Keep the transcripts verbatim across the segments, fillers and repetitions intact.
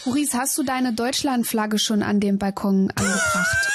Maurice, hast du deine Deutschlandflagge schon an dem Balkon angebracht?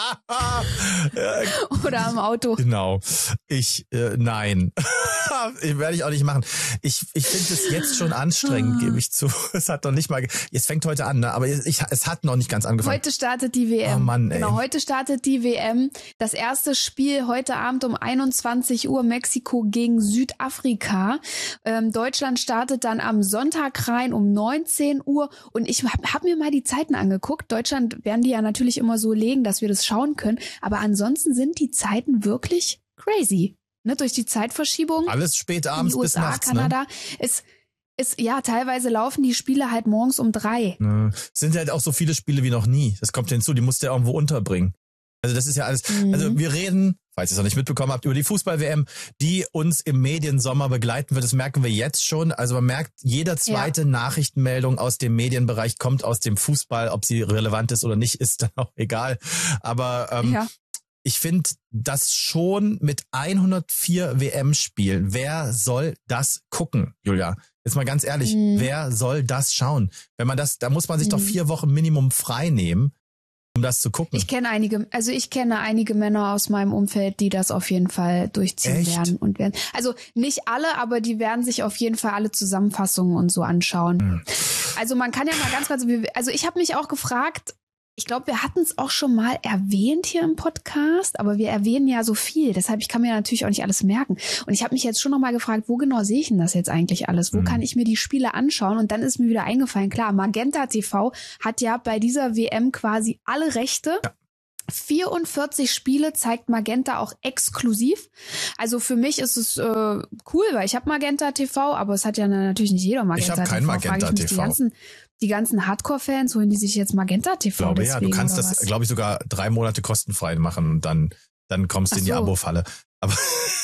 Oder am Auto? Genau. Ich, äh, nein. Werde ich auch nicht machen. Ich, ich finde es jetzt schon anstrengend, gebe ich zu. Es hat noch nicht mal, es fängt heute an, ne? Aber ich, es hat noch nicht ganz angefangen. Heute startet die W M. Oh Mann, ey. Genau, heute startet die W M. Das erste Spiel heute Abend um einundzwanzig Uhr, Mexiko gegen Südafrika. Ähm, Deutschland startet dann am Sonntag rein um neunzehn Uhr. Und ich habe hab mir mal die Zeiten angeguckt. Deutschland werden die ja natürlich immer so legen, dass wir das schauen können. Aber ansonsten sind die Zeiten wirklich crazy. Ne, durch die Zeitverschiebung. Alles spät abends U S A, bis nachts, Kanada. Ne? Es ist, ja, teilweise laufen die Spiele halt morgens um drei. Ne. Es sind halt auch so viele Spiele wie noch nie. Das kommt hinzu, die musst du ja irgendwo unterbringen. Also das ist ja alles, mhm. also wir reden, falls ihr es noch nicht mitbekommen habt, über die Fußball-W M, die uns im Mediensommer begleiten wird. Das merken wir jetzt schon. Also man merkt, jeder zweite ja. Nachrichtenmeldung aus dem Medienbereich kommt aus dem Fußball. Ob sie relevant ist oder nicht, ist dann auch egal. Aber ähm, ja. ich finde das schon mit hundertvier W M-Spielen. Wer soll das gucken, Julia? Jetzt mal ganz ehrlich, mhm. wer soll das schauen? Wenn man das, da muss man sich mhm. doch vier Wochen Minimum frei nehmen, um das zu gucken. Ich kenne einige, also ich kenne einige Männer aus meinem Umfeld, die das auf jeden Fall durchziehen Echt? werden und werden. Also nicht alle, aber die werden sich auf jeden Fall alle Zusammenfassungen und so anschauen. Mhm. Also man kann ja mal ganz kurz, also ich habe mich auch gefragt, ich glaube, wir hatten es auch schon mal erwähnt hier im Podcast, aber wir erwähnen ja so viel. Deshalb, ich kann mir natürlich auch nicht alles merken. Und ich habe mich jetzt schon noch mal gefragt, wo genau sehe ich denn das jetzt eigentlich alles? Wo mhm. kann ich mir die Spiele anschauen? Und dann ist mir wieder eingefallen, klar, Magenta T V hat ja bei dieser W M quasi alle Rechte. Ja. vierundvierzig Spiele zeigt Magenta auch exklusiv. Also für mich ist es äh, cool, weil ich habe Magenta T V, aber es hat ja natürlich nicht jeder Magenta T V. Ich habe kein Magenta T V. Die ganzen, die ganzen Hardcore-Fans, holen die sich jetzt Magenta T V? Ich glaube ja, du kannst das, glaube ich, sogar drei Monate kostenfrei machen und dann, dann kommst du in die so. Abo-Falle. Aber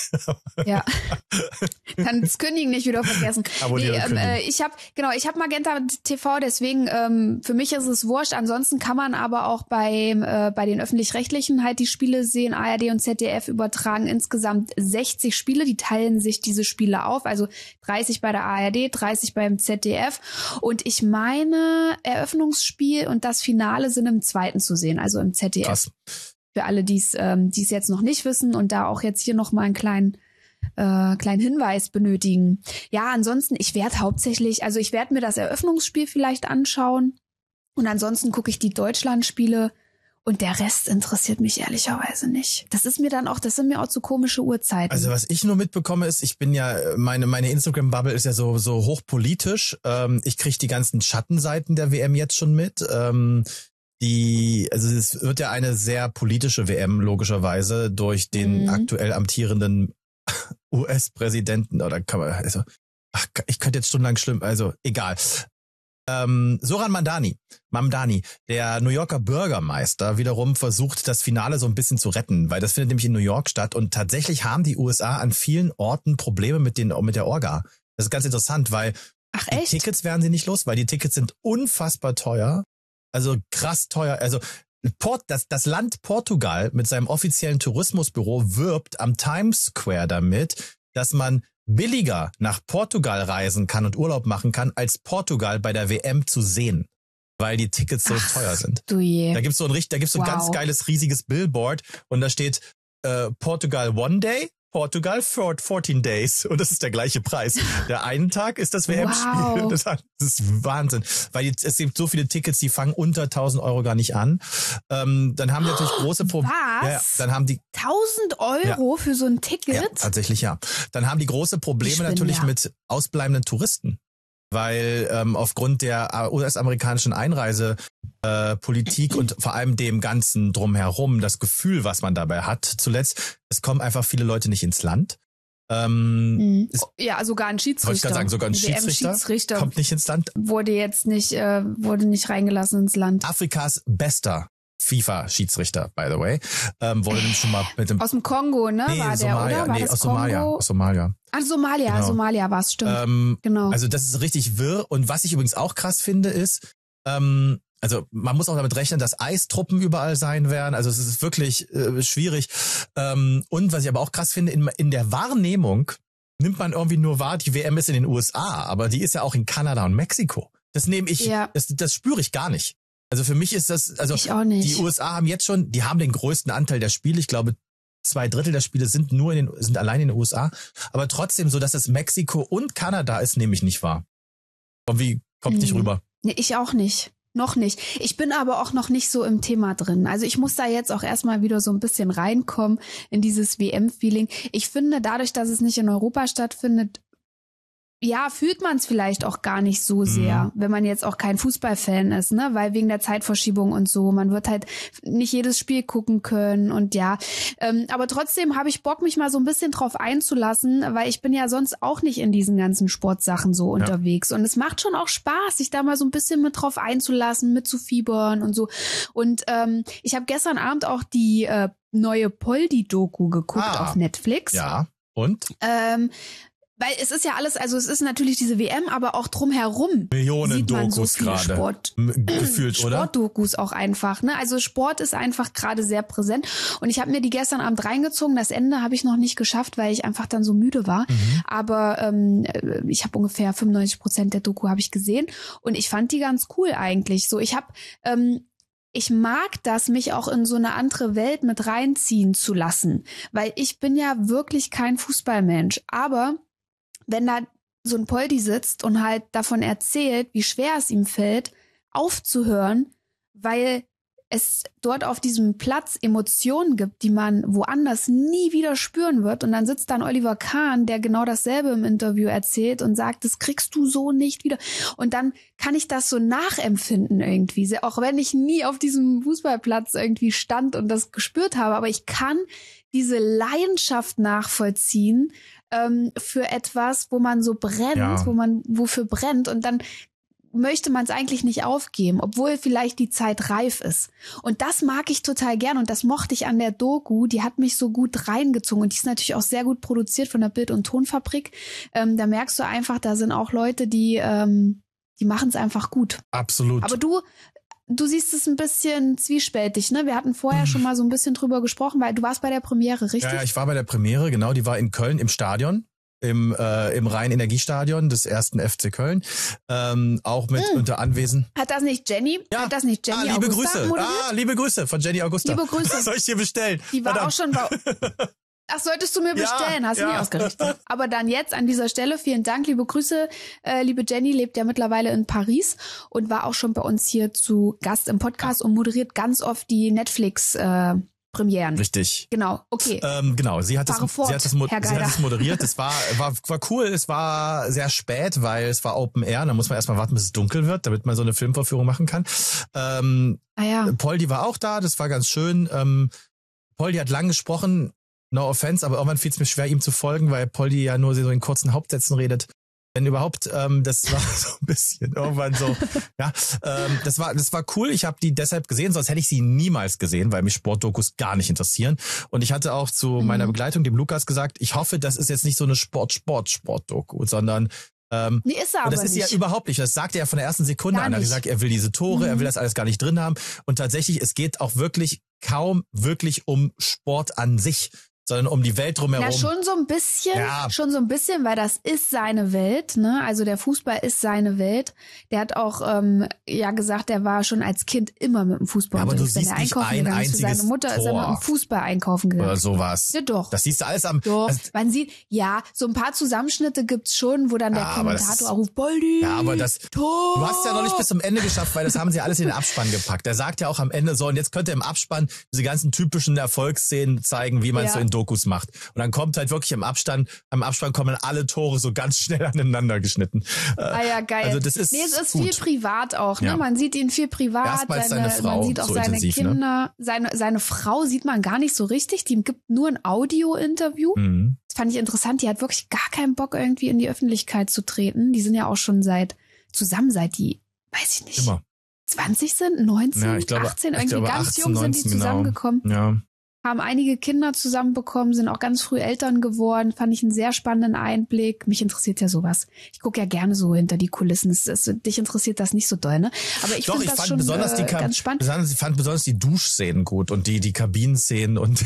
ja, dann das Kündigen nicht wieder vergessen. Nee, ähm, äh, ich habe genau, ich habe Magenta T V, deswegen ähm, für mich ist es wurscht. Ansonsten kann man aber auch bei äh, bei den öffentlich-rechtlichen halt die Spiele sehen. A R D und Z D F übertragen insgesamt sechzig Spiele. Die teilen sich diese Spiele auf, also dreißig bei der A R D, dreißig beim Z D F. Und ich meine, Eröffnungsspiel und das Finale sind im zweiten zu sehen, also im Z D F. Krass. Für alle, die es ähm, die es jetzt noch nicht wissen und da auch jetzt hier noch mal einen kleinen äh, kleinen Hinweis benötigen. Ja, ansonsten, ich werde hauptsächlich, also ich werde mir das Eröffnungsspiel vielleicht anschauen und ansonsten gucke ich die Deutschlandspiele und der Rest interessiert mich ehrlicherweise nicht. Das ist mir dann auch, das sind mir auch zu komische Uhrzeiten. Also was ich nur mitbekomme ist, ich bin ja, meine meine Instagram-Bubble ist ja so so hochpolitisch. Ähm, ich kriege die ganzen Schattenseiten der W M jetzt schon mit. Ähm, Die, also es wird ja eine sehr politische W M logischerweise durch den mhm. aktuell amtierenden U S-Präsidenten oder kann man, also, ach, ich könnte jetzt stundenlang schlimm, also egal. Ähm, Zoran Mamdani, Mamdani, der New Yorker Bürgermeister, wiederum versucht, das Finale so ein bisschen zu retten, weil das findet nämlich in New York statt und tatsächlich haben die U S A an vielen Orten Probleme mit den, mit der Orga. Das ist ganz interessant, weil ach, die echt? Tickets werden sie nicht los, weil die Tickets sind unfassbar teuer. Also krass teuer. Also Port, das, das Land Portugal mit seinem offiziellen Tourismusbüro wirbt am Times Square damit, dass man billiger nach Portugal reisen kann und Urlaub machen kann, als Portugal bei der W M zu sehen, weil die Tickets so Ach, teuer sind. Du je. Da gibt's so ein, da gibt's so ein wow. ganz geiles, riesiges Billboard und da steht äh, Portugal One Day, Portugal for fourteen days. Und das ist der gleiche Preis. Der einen Tag ist das W M-Spiel. Wow. Das, das ist Wahnsinn. Weil jetzt, es gibt so viele Tickets, die fangen unter tausend Euro gar nicht an. Ähm, dann haben die natürlich große Probleme. Was? Ja, ja, dann haben die tausend Euro ja. für so ein Ticket? Ja, tatsächlich ja. Dann haben die große Probleme natürlich ja. mit ausbleibenden Touristen. Weil ähm, aufgrund der U S-amerikanischen Einreisepolitik äh, und vor allem dem Ganzen drumherum, das Gefühl, was man dabei hat, zuletzt, es kommen einfach viele Leute nicht ins Land. Ähm, mhm. ist, ja, sogar ein Schiedsrichter. Wollte ich gerade sagen, sogar ein Schiedsrichter, Schiedsrichter kommt nicht ins Land. Wurde jetzt nicht, äh, wurde nicht reingelassen ins Land. Afrikas bester FIFA-Schiedsrichter, by the way. Ähm, wurde nämlich schon mal mit dem... Aus dem Kongo, ne? Nee, war Somalia, der, oder? War nee, das aus Kongo? Somalia. Aus Somalia. Ah, Somalia, genau. Somalia war es, stimmt. Ähm, genau. Also das ist richtig wirr. Und was ich übrigens auch krass finde, ist, ähm, also man muss auch damit rechnen, dass Eistruppen überall sein werden. Also es ist wirklich äh, schwierig. Ähm, und was ich aber auch krass finde, in, in der Wahrnehmung nimmt man irgendwie nur wahr, die W M ist in den U S A, aber die ist ja auch in Kanada und Mexiko. Das nehme ich, ja. das, das spüre ich gar nicht. Also für mich ist das, also ich auch nicht. Die U S A haben jetzt schon, die haben den größten Anteil der Spiele. Ich glaube, zwei Drittel der Spiele sind nur in den, sind allein in den U S A. Aber trotzdem, so dass es Mexiko und Kanada ist, nehme ich nicht wahr. Und wie kommt hm. nicht rüber? Nee, ich auch nicht. Noch nicht. Ich bin aber auch noch nicht so im Thema drin. Also ich muss da jetzt auch erstmal wieder so ein bisschen reinkommen in dieses W M-Feeling. Ich finde, dadurch, dass es nicht in Europa stattfindet, ja, fühlt man es vielleicht auch gar nicht so sehr, mhm. wenn man jetzt auch kein Fußballfan ist, ne, weil wegen der Zeitverschiebung und so, man wird halt nicht jedes Spiel gucken können und ja, ähm, aber trotzdem habe ich Bock, mich mal so ein bisschen drauf einzulassen, weil ich bin ja sonst auch nicht in diesen ganzen Sportsachen so ja. unterwegs und es macht schon auch Spaß, sich da mal so ein bisschen mit drauf einzulassen, mitzufiebern und so und ähm, ich habe gestern Abend auch die äh, neue Poldi-Doku geguckt ah. auf Netflix. Ja, und? Ähm, Weil es ist ja alles, also es ist natürlich diese W M, aber auch drumherum Millionen sieht man Dokus so viele gerade Sport, gefühlt, oder? Sportdokus auch einfach, ne? Also Sport ist einfach gerade sehr präsent und ich habe mir die gestern Abend reingezogen. Das Ende habe ich noch nicht geschafft, weil ich einfach dann so müde war. Mhm. Aber ähm, ich habe ungefähr fünfundneunzig Prozent der Doku habe ich gesehen und ich fand die ganz cool eigentlich. So, ich habe ähm, ich mag das, mich auch in so eine andere Welt mit reinziehen zu lassen, weil ich bin ja wirklich kein Fußballmensch, aber wenn da so ein Poldi sitzt und halt davon erzählt, wie schwer es ihm fällt, aufzuhören, weil es dort auf diesem Platz Emotionen gibt, die man woanders nie wieder spüren wird. Und dann sitzt dann Oliver Kahn, der genau dasselbe im Interview erzählt und sagt, das kriegst du so nicht wieder. Und dann kann ich das so nachempfinden irgendwie, auch wenn ich nie auf diesem Fußballplatz irgendwie stand und das gespürt habe. Aber ich kann diese Leidenschaft nachvollziehen, ähm, für etwas, wo man so brennt, ja. wo man wofür brennt und dann möchte man es eigentlich nicht aufgeben, obwohl vielleicht die Zeit reif ist. Und das mag ich total gern und das mochte ich an der Doku, die hat mich so gut reingezogen und die ist natürlich auch sehr gut produziert von der Bild- und Tonfabrik. Ähm, da merkst du einfach, da sind auch Leute, die, ähm, die machen es einfach gut. Absolut. Aber du Du siehst es ein bisschen zwiespältig, ne? Wir hatten vorher schon mal so ein bisschen drüber gesprochen, weil du warst bei der Premiere, richtig? Ja, ja, ich war bei der Premiere, genau. Die war in Köln im Stadion, im äh, im Rhein-Energiestadion des ersten F C Köln, ähm, auch mit hm. unter Anwesen. Hat das nicht Jenny? Ja. Hat das nicht Jenny ah, liebe Augusta Grüße. moderiert? Ah, liebe Grüße von Jenny Augusta. Liebe Grüße. Soll ich dir bestellen? Die war Verdammt. auch schon bei... Ach, solltest du mir bestellen, ja, hast du ja. nie ausgerichtet. Aber dann jetzt an dieser Stelle, vielen Dank, liebe Grüße. Äh, liebe Jenny lebt ja mittlerweile in Paris und war auch schon bei uns hier zu Gast im Podcast und moderiert ganz oft die Netflix äh, Premieren. Richtig. Genau, okay. Ähm, genau, sie hat, das, fort, sie, hat das, sie hat das moderiert. Es war, war, war cool, es war sehr spät, weil es war Open Air. Da muss man erstmal warten, bis es dunkel wird, damit man so eine Filmvorführung machen kann. Ähm, ah ja. Poldi war auch da, das war ganz schön. Ähm, Poldi hat lang gesprochen, no offense, aber irgendwann fiel es mir schwer, ihm zu folgen, weil Poldi ja nur so in kurzen Hauptsätzen redet. Wenn überhaupt, ähm, das war so ein bisschen irgendwann so, ja, ähm, das war das war cool. Ich habe die deshalb gesehen, sonst hätte ich sie niemals gesehen, weil mich Sportdokus gar nicht interessieren. Und ich hatte auch zu mhm. meiner Begleitung, dem Lukas, gesagt, ich hoffe, das ist jetzt nicht so eine Sport-Sport-Sport-Doku, sondern Ähm, nee, ist er aber und das ist nicht. ja überhaupt nicht. Das sagt er ja von der ersten Sekunde gar an. Er hat nicht. gesagt, er will diese Tore, mhm. er will das alles gar nicht drin haben. Und tatsächlich, es geht auch wirklich kaum wirklich um Sport an sich, sondern um die Welt drumherum. Na, schon so ein bisschen, ja. schon so ein bisschen, weil das ist seine Welt, ne? Also der Fußball ist seine Welt. Der hat auch ähm, ja gesagt, er war schon als Kind immer mit dem Fußball ja, aber unterwegs. du siehst Wenn er nicht einkaufen ein gegangen ist, einziges seine Mutter Tor. ist er mit dem Fußball einkaufen gegangen. Oder sowas. Ja, doch. Das siehst du alles am... Doch, das, man sieht, ja, so ein paar Zusammenschnitte gibt's schon, wo dann der ja, Kommentator ruft, Boldi, Ja, aber das... Tor. Du hast ja noch nicht bis zum Ende geschafft, weil das haben sie alles in den Abspann gepackt. Der sagt ja auch am Ende so, und jetzt könnt ihr im Abspann diese ganzen typischen Erfolgsszenen zeigen, wie man es ja. so in Dokus macht. Und dann kommt halt wirklich im Abstand, am Abspann kommen alle Tore so ganz schnell aneinander geschnitten. Ah ja, geil. Also das ist nee, es ist gut. viel privat auch, ne? Ja. Man sieht ihn viel privat, Erstmals seine, seine Frau man sieht auch so seine intensiv, Kinder, ne? seine seine Frau sieht man gar nicht so richtig, die gibt nur ein Audio-Interview. Mhm. Das fand ich interessant, die hat wirklich gar keinen Bock irgendwie in die Öffentlichkeit zu treten. Die sind ja auch schon seit zusammen seit die, weiß ich nicht. Immer. zwanzig sind, neunzehn, Ja, ich glaube, achtzehn, ich irgendwie glaube ganz achtzehn, jung sind die neunzehn, zusammengekommen. Genau. Ja. Haben einige Kinder zusammenbekommen, sind auch ganz früh Eltern geworden. Fand ich einen sehr spannenden Einblick. Mich interessiert ja sowas. Ich gucke ja gerne so hinter die Kulissen. Es ist, dich interessiert das nicht so doll, ne? Aber ich finde das fand schon besonders äh, die Ka- ganz spannend. Besonders, ich fand besonders die Duschszenen gut und die die Kabinenszenen und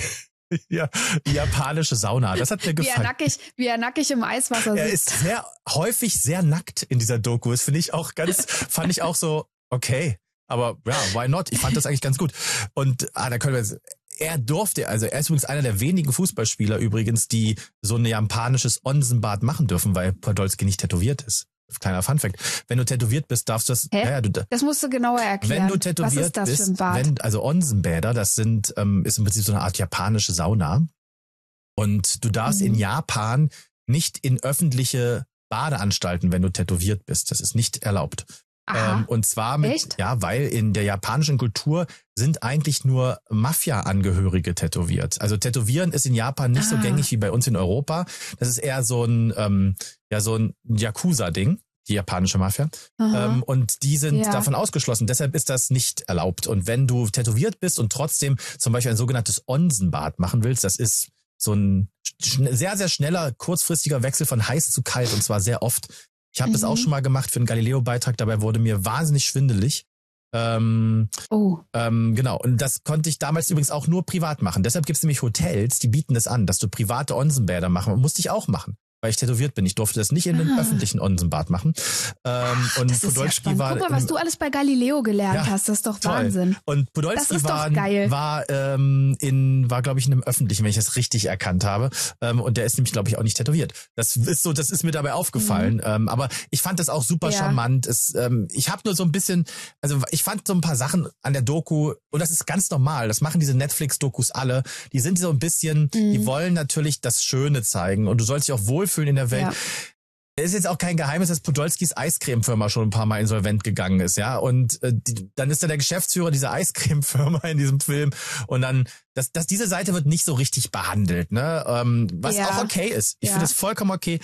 Ja, die japanische Sauna, das hat mir Wie er gefallen. nackig, wie er nackig im Eiswasser Er sitzt. ist sehr häufig sehr nackt in dieser Doku. Das finde ich auch ganz, fand ich auch so, okay. Aber ja, why not? Ich fand das eigentlich ganz gut. Und ah, da können wir jetzt, er durfte, also er ist übrigens einer der wenigen Fußballspieler übrigens, die so ein japanisches Onsenbad machen dürfen, weil Podolski nicht tätowiert ist. Kleiner Funfact. Wenn du tätowiert bist, darfst du das. Hä? Ja, ja, du, Das musst du genauer erklären. wenn du tätowiert Was ist das bist, für ein Bad? wenn, also Onsenbäder, das sind, ähm, ist im Prinzip so eine Art japanische Sauna. Und du darfst Mhm. in Japan nicht in öffentliche Badeanstalten, wenn du tätowiert bist. Das ist nicht erlaubt. Aha. Ähm, und zwar mit, Echt? ja, weil in der japanischen Kultur sind eigentlich nur Mafia-Angehörige tätowiert. Also Tätowieren ist in Japan nicht Ah. so gängig wie bei uns in Europa. Das ist eher so ein, ähm, ja, so ein Yakuza-Ding, die japanische Mafia. Aha. Ähm, und die sind Ja. davon ausgeschlossen. Deshalb ist das nicht erlaubt. Und wenn du tätowiert bist und trotzdem zum Beispiel ein sogenanntes Onsenbad machen willst, das ist so ein schn- sehr, sehr schneller, kurzfristiger Wechsel von heiß zu kalt und zwar sehr oft. Ich habe das Mhm. auch schon mal gemacht für einen Galileo-Beitrag, dabei wurde mir wahnsinnig schwindelig. Ähm, Oh. ähm, genau, und das konnte ich damals übrigens auch nur privat machen. Deshalb gibt es nämlich Hotels, die bieten das an, dass du private Onsenbäder machen. Und musste ich auch machen, weil ich tätowiert bin. Ich durfte das nicht in einem Ah. öffentlichen Onsenbad machen. Ähm, und Das ist ja Podolski spannend. war Guck mal, was im- du alles bei Galileo gelernt Ja, hast. Das ist doch toll. Wahnsinn. Und Das Podolski ist doch war, geil. war ähm, in, war glaube ich in einem öffentlichen, wenn ich das richtig erkannt habe. Ähm, und der ist nämlich glaube ich auch nicht tätowiert. Das ist so, das ist mir dabei aufgefallen. Mhm. Ähm, aber ich fand das auch super Ja. charmant. Es, ähm, ich habe nur so ein bisschen, also ich fand so ein paar Sachen an der Doku und das ist ganz normal. Das machen diese Netflix-Dokus alle. Die sind so ein bisschen, die Mhm. wollen natürlich das Schöne zeigen und du sollst dich auch wohlfühlen in der Welt. Ja. Es ist jetzt auch kein Geheimnis, dass Podolskis Eiscremefirma schon ein paar Mal insolvent gegangen ist, ja. Und äh, die, dann ist er der Geschäftsführer dieser Eiscremefirma in diesem Film. Und dann, dass, dass diese Seite wird nicht so richtig behandelt, ne? Ähm, was Ja. auch okay ist. Ich Ja. finde es vollkommen okay.